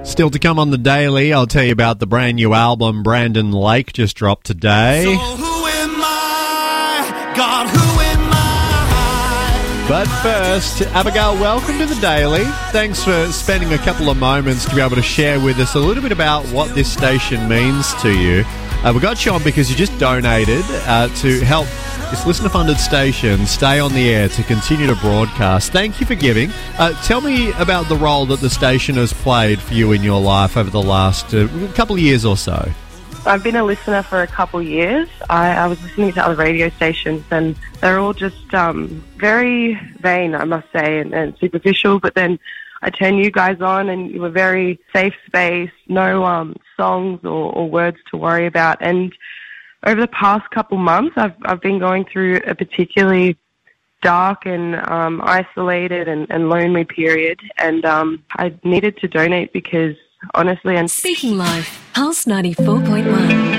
Still to come on the Daily, I'll tell you about the brand new album Brandon Lake just dropped today. So who am I? God, who am I? But first, Abigail, welcome to the Daily. Thanks for spending a couple of moments to be able to share with us a little bit about what this station means to you. We got you on because you just donated to help this listener-funded station stay on the air to continue to broadcast. Thank you for giving. Tell me about the role that the station has played for you in your life over the last couple of years or so. I've been a listener for a couple of years. I was listening to other radio stations and they're all just very vain, I must say, and superficial. But then I turn you guys on and you were very safe space, no songs or words to worry about. And over the past couple months, I've been going through a particularly dark and isolated and lonely period, and I needed to donate because, honestly... Speaking Live, Pulse 94.1.